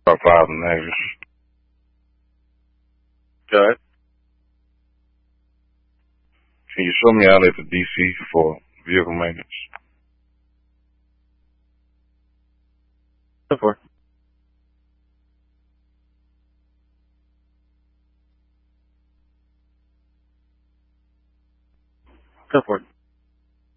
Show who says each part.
Speaker 1: Top 5 in Navy.
Speaker 2: Okay.
Speaker 1: Can you show me out at the DC for vehicle maintenance?
Speaker 2: Go for it. Go for it.